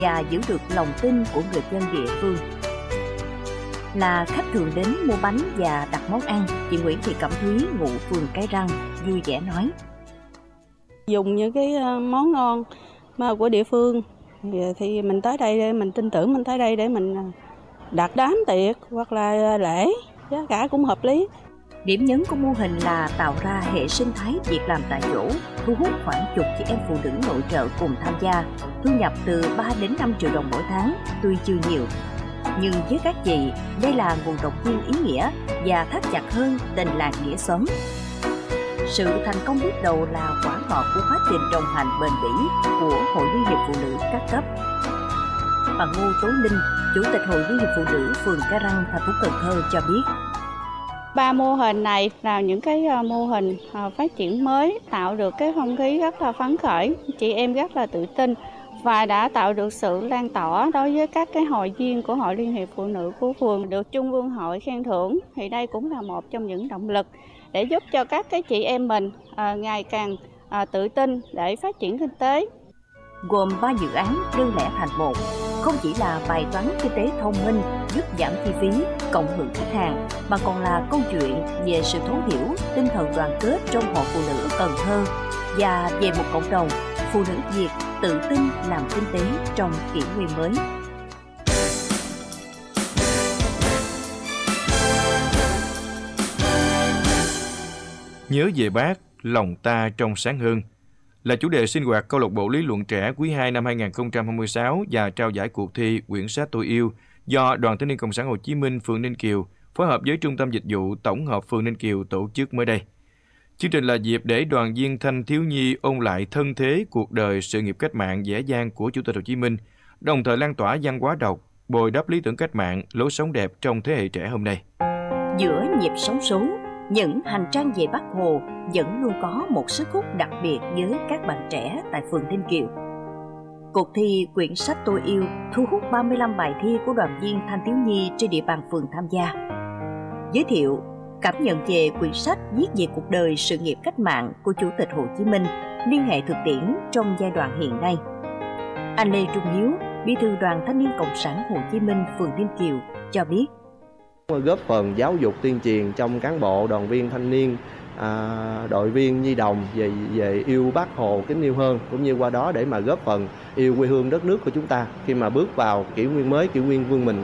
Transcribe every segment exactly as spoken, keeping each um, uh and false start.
và giữ được lòng tin của người dân địa phương. Là khách thường đến mua bánh và đặt món ăn, chị Nguyễn Thị Cẩm Thúy, ngụ phường Cái Răng, vui vẻ nói: Dùng những cái món ngon mà của địa phương thì mình tới đây để mình tin tưởng, mình tới đây để mình đặt đám tiệc hoặc là lễ, giá cả cũng hợp lý. Điểm nhấn của mô hình là tạo ra hệ sinh thái việc làm tại chỗ, thu hút khoảng chục chị em phụ nữ nội trợ cùng tham gia, thu nhập từ ba đến năm triệu đồng mỗi tháng, tuy chưa nhiều. Nhưng với các chị, đây là nguồn động viên ý nghĩa và thắt chặt hơn tình làng nghĩa xóm. Sự thành công bước đầu là quả ngọt của quá trình đồng hành bền bỉ của Hội Liên hiệp Phụ nữ các cấp. Bà Ngô Tố Linh, Chủ tịch Hội Liên hiệp Phụ nữ phường Cái Răng, thành phố Cần Thơ cho biết: Ba mô hình này là những cái mô hình phát triển mới, tạo được cái không khí rất là phấn khởi, chị em rất là tự tin và đã tạo được sự lan tỏa đối với các cái hội viên của Hội Liên hiệp Phụ nữ của phường được Trung ương Hội khen thưởng. Thì đây cũng là một trong những động lực để giúp cho các cái chị em mình à, ngày càng à, tự tin để phát triển kinh tế. Gồm ba dự án đơn lẻ thành một, không chỉ là bài toán kinh tế thông minh giúp giảm chi phí, cộng hưởng khách hàng, mà còn là câu chuyện về sự thấu hiểu, tinh thần đoàn kết trong hội phụ nữ Cần Thơ và về một cộng đồng phụ nữ Việt tự tin làm kinh tế trong kỷ nguyên mới. Nhớ về Bác, lòng ta trong sáng hơn là chủ đề sinh hoạt câu lạc bộ lý luận trẻ quý hai năm hai nghìn không trăm hai mươi sáu và trao giải cuộc thi quyển sách tôi yêu do Đoàn Thanh niên Cộng sản Hồ Chí Minh phường Ninh Kiều phối hợp với Trung tâm Dịch vụ Tổng hợp phường Ninh Kiều tổ chức mới đây. Chương trình là dịp để đoàn viên thanh thiếu nhi ôn lại thân thế, cuộc đời, sự nghiệp cách mạng dễ dàng của Chủ tịch Hồ Chí Minh, đồng thời lan tỏa văn hóa đọc, bồi đắp lý tưởng cách mạng, lối sống đẹp trong thế hệ trẻ hôm nay. Giữa nhịp sống số, những hành trang về Bác Hồ vẫn luôn có một sức hút đặc biệt với các bạn trẻ tại phường Ninh Kiều. Cuộc thi quyển sách tôi yêu thu hút ba mươi lăm bài thi của đoàn viên thanh thiếu nhi trên địa bàn phường tham gia. Giới thiệu, cảm nhận về quyển sách viết về cuộc đời sự nghiệp cách mạng của Chủ tịch Hồ Chí Minh, liên hệ thực tiễn trong giai đoạn hiện nay. Anh Lê Trung Hiếu, Bí thư Đoàn Thanh niên Cộng sản Hồ Chí Minh phường Ninh Kiều cho biết: góp phần giáo dục tuyên truyền trong cán bộ, đoàn viên thanh niên, à, đội viên nhi đồng về về yêu Bác Hồ kính yêu hơn, cũng như qua đó để mà góp phần yêu quê hương đất nước của chúng ta khi mà bước vào kỷ nguyên mới, kỷ nguyên vương mình.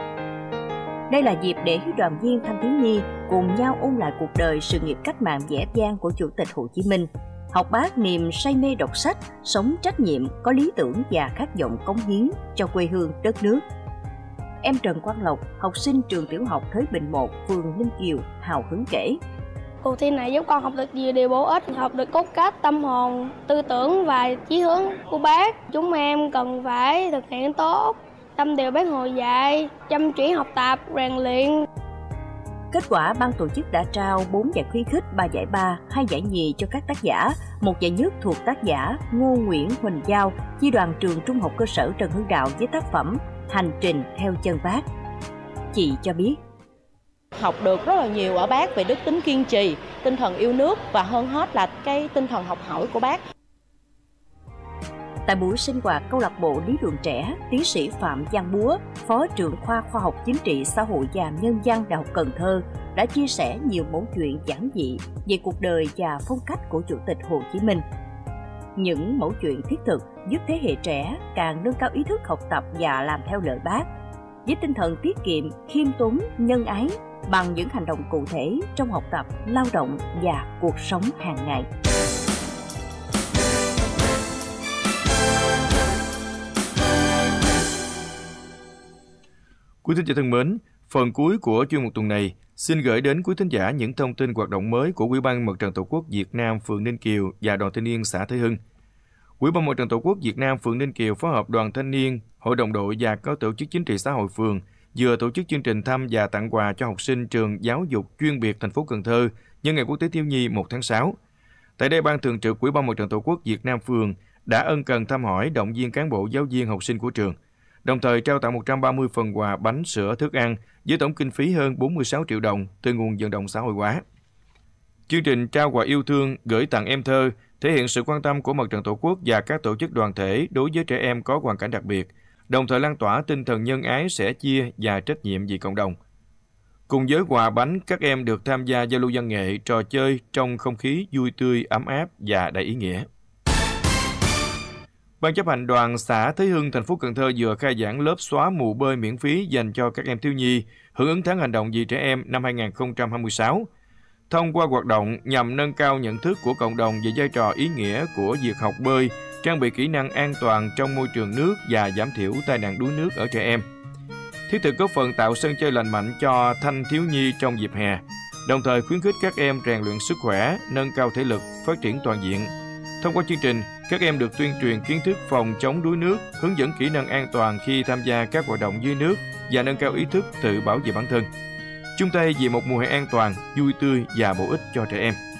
Đây là dịp để đoàn viên thanh thiếu nhi cùng nhau ôn lại cuộc đời sự nghiệp cách mạng vẻ vang của Chủ tịch Hồ Chí Minh, học bác niềm say mê đọc sách, sống trách nhiệm, có lý tưởng và khát vọng cống hiến cho quê hương đất nước. Em Trần Quang Lộc, học sinh trường tiểu học Thới Bình một, phường Ninh Kiều, hào hứng kể: Cuộc thi này giúp con học được nhiều điều bổ ích, học được cốt cách, tâm hồn, tư tưởng và chí hướng của Bác. Chúng em cần phải thực hiện tốt tâm điều Bác Hồ dạy, chăm chỉ học tập, rèn luyện. Kết quả, ban tổ chức đã trao bốn giải khuyến khích, ba giải ba, hai giải nhì cho các tác giả, một giải nhất thuộc tác giả Ngô Nguyễn Huỳnh Giao, chi đoàn trường Trung học cơ sở Trần Hưng Đạo với tác phẩm Hành trình theo chân Bác. Chị cho biết: học được rất là nhiều ở Bác về đức tính kiên trì, tinh thần yêu nước và hơn hết là cái tinh thần học hỏi của Bác. Tại buổi sinh hoạt câu lạc bộ lý luận trẻ, tiến sĩ Phạm Văn Búa, Phó trưởng khoa khoa học chính trị xã hội và nhân văn Đại học Cần Thơ đã chia sẻ nhiều mẫu chuyện giản dị về cuộc đời và phong cách của Chủ tịch Hồ Chí Minh. Những mẫu chuyện thiết thực giúp thế hệ trẻ càng nâng cao ý thức học tập và làm theo lời Bác, với tinh thần tiết kiệm, khiêm tốn, nhân ái bằng những hành động cụ thể trong học tập, lao động và cuộc sống hàng ngày. Quý thính giả thân mến, phần cuối của chuyên mục tuần này xin gửi đến quý thính giả những thông tin hoạt động mới của Ủy ban Mặt trận Tổ quốc Việt Nam phường Ninh Kiều và Đoàn Thanh niên xã Thới Hưng. Ủy ban Mặt trận Tổ quốc Việt Nam phường Ninh Kiều phối hợp Đoàn Thanh niên, Hội đồng đội và các tổ chức chính trị xã hội phường vừa tổ chức chương trình thăm và tặng quà cho học sinh trường giáo dục chuyên biệt thành phố Cần Thơ nhân ngày Quốc tế thiếu nhi một tháng sáu. Tại đây, Ban Thường trực Ủy ban Mặt trận Tổ quốc Việt Nam phường đã ân cần thăm hỏi, động viên cán bộ, giáo viên, học sinh của trường, đồng thời trao tặng một trăm ba mươi phần quà bánh, sữa, thức ăn với tổng kinh phí hơn bốn mươi sáu triệu đồng từ nguồn vận động xã hội hóa. Chương trình trao quà yêu thương gửi tặng em thơ thể hiện sự quan tâm của Mặt trận Tổ quốc và các tổ chức đoàn thể đối với trẻ em có hoàn cảnh đặc biệt, đồng thời lan tỏa tinh thần nhân ái, sẻ chia và trách nhiệm vì cộng đồng. Cùng với quà bánh, các em được tham gia giao lưu văn nghệ, trò chơi trong không khí vui tươi, ấm áp và đầy ý nghĩa. Ban chấp hành đoàn xã Thới Hưng, thành phố Cần Thơ vừa khai giảng lớp xóa mù bơi miễn phí dành cho các em thiếu nhi, hưởng ứng tháng hành động vì trẻ em năm hai nghìn không trăm hai mươi sáu. Thông qua hoạt động nhằm nâng cao nhận thức của cộng đồng về vai trò ý nghĩa của việc học bơi, trang bị kỹ năng an toàn trong môi trường nước và giảm thiểu tai nạn đuối nước ở trẻ em. Thiết thực góp phần tạo sân chơi lành mạnh cho thanh thiếu nhi trong dịp hè, đồng thời khuyến khích các em rèn luyện sức khỏe, nâng cao thể lực, phát triển toàn diện. Thông qua chương trình, các em được tuyên truyền kiến thức phòng chống đuối nước, hướng dẫn kỹ năng an toàn khi tham gia các hoạt động dưới nước và nâng cao ý thức tự bảo vệ bản thân. Chung tay vì một mùa hè an toàn, vui tươi và bổ ích cho trẻ em.